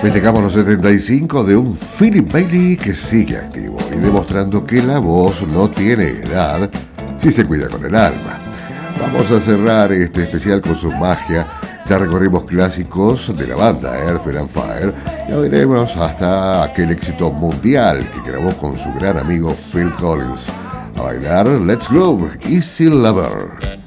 Festejamos los 75 de un Philip Bailey que sigue activo y demostrando que la voz no tiene edad si se cuida con el alma. Vamos a cerrar este especial con su magia. Ya recorrimos clásicos de la banda Earth, Wind & Fire y ahora iremos hasta aquel éxito mundial que grabó con su gran amigo Phil Collins. A bailar Let's Groove, Easy Lover.